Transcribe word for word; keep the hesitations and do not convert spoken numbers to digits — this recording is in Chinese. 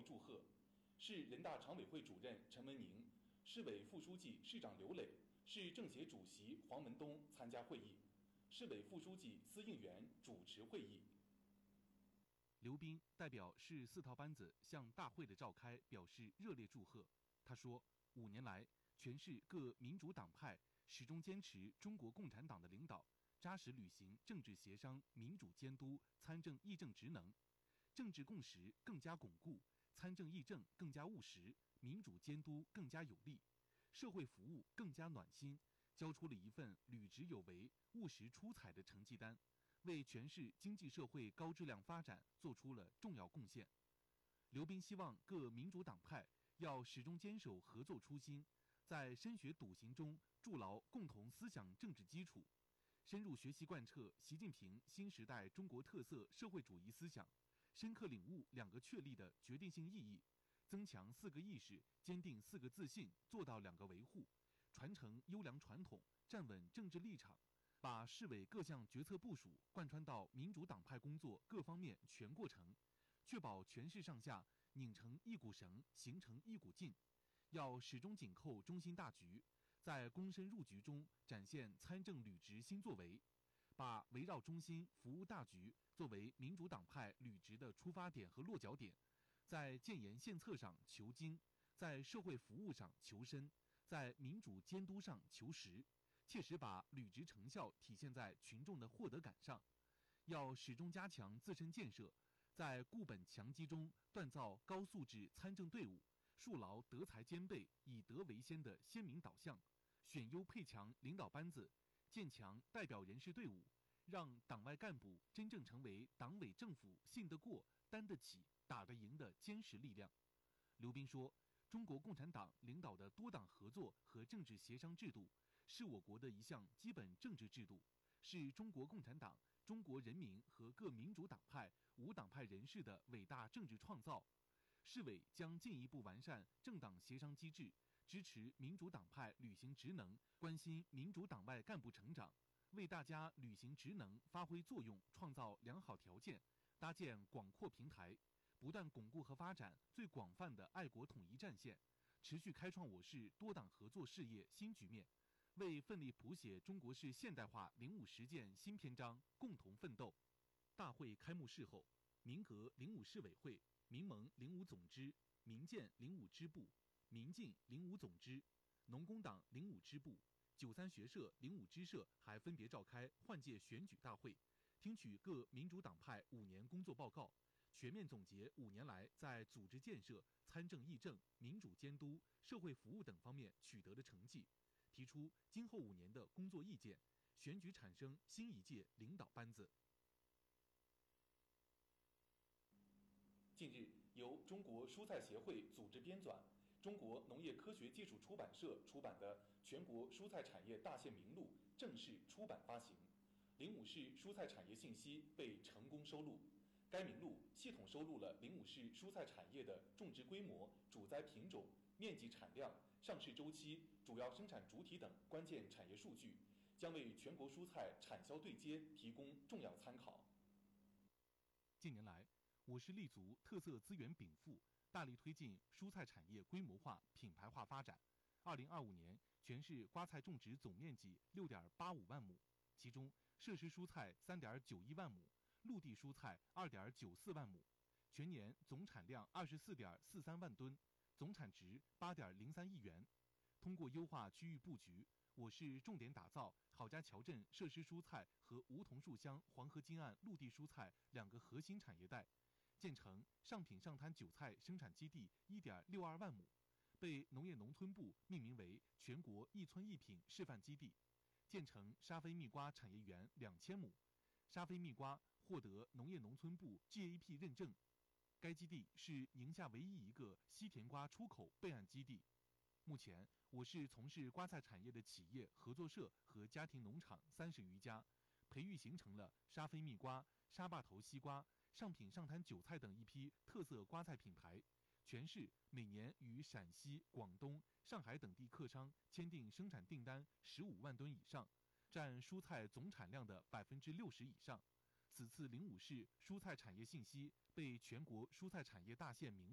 祝贺。市人大常委会主任陈文宁、市委副书记、市长刘磊、市政协主席黄文东参加会议，市委副书记司应元主持会议。 刘斌代表市四套班子向大会的召开表示热烈祝贺。他说，五年来，全市各民主党派始终坚持中国共产党的领导，扎实履行政治协商、民主监督、参政议政职能，政治共识更加巩固，参政议政更加务实，民主监督更加有力，社会服务更加暖心，交出了一份履职有为、务实出彩的成绩单，为全市经济社会高质量发展做出了重要贡献。刘斌希望各民主党派要始终坚守合作初心，在深学笃行中筑牢共同思想政治基础，深入学习贯彻习近平新时代中国特色社会主义思想，深刻领悟两个确立的决定性意义，增强四个意识，坚定四个自信，做到两个维护，传承优良传统，站稳政治立场，把市委各项决策部署贯穿到民主党派工作各方面全过程，确保全市上下拧成一股绳，形成一股劲。要始终紧扣中心大局，在躬身入局中展现参政履职新作为，把围绕中心、服务大局作为民主党派履职的出发点和落脚点，在建言献策上求精，在社会服务上求深，在民主监督上求实，切实把履职成效体现在群众的获得感上。要始终加强自身建设，在固本强基中锻造高素质参政队伍，树牢德才兼备、以德为先的鲜明导向，选优配强领导班子，建强代表人事队伍，让党外干部真正成为党委政府信得过、担得起、打得赢的坚实力量。刘斌说，中国共产党领导的多党合作和政治协商制度，是我国的一项基本政治制度，是中国共产党、中国人民和各民主党派、无党派人士的伟大政治创造。市委将进一步完善政党协商机制，支持民主党派履行职能，关心民主党外干部成长，为大家履行职能发挥作用创造良好条件，搭建广阔平台，不断巩固和发展最广泛的爱国统一战线，持续开创我市多党合作事业新局面，为奋力谱写中国式现代化“零五”实践新篇章共同奋斗。大会开幕式后，民革“零五”市委会、民盟“零五”总支、民建“零五”支部、民进“零五”总支、农工党“零五”支部、九三学社“零五”支社还分别召开换届选举大会，听取各民主党派五年工作报告，全面总结五年来在组织建设、参政议政、民主监督、社会服务等方面取得的成绩，提出今后五年的工作意见，选举产生新一届领导班子。 近日，由中国蔬菜协会组织编纂、中国农业科学技术出版社出版的《全国蔬菜产业大县名录》正式出版发行，灵武市蔬菜产业信息被成功收录。该名录系统收录了灵武市蔬菜产业的种植规模、主栽品种、面积、产量、上市周期、主要生产主体等关键产业数据，将为全国蔬菜产销对接提供重要参考。 近年来，我市立足特色资源禀赋，大力推进蔬菜产业规模化、品牌化发展。二零二五年，全市瓜菜种植总面积六点八五万亩，其中设施蔬菜三点九一万亩，陆地蔬菜二点九四万亩，全年总产量二十四点四三万吨，总产值八点零三亿元。通过优化区域布局，我市重点打造郝家桥镇设施蔬菜和梧桐树乡黄河金岸陆地蔬菜两个核心产业带，建成上品上滩韭菜生产基地一点六二万亩，被农业农村部命名为全国一村一品示范基地，建成沙非蜜瓜产业园两千亩，沙非蜜瓜获得农业农村部 G A P 认证。该基地是宁夏唯一一个西甜瓜出口备案基地。目前，我市从事瓜菜产业的企业、合作社和家庭农场三十余家，培育形成了沙非蜜瓜、沙坝头西瓜、上品上滩韭菜等一批特色瓜菜品牌。全市每年与陕西、广东、上海等地客商签订生产订单十五万吨以上，占蔬菜总产量的百分之六十以上。此次灵武市蔬菜产业信息被全国蔬菜产业大县名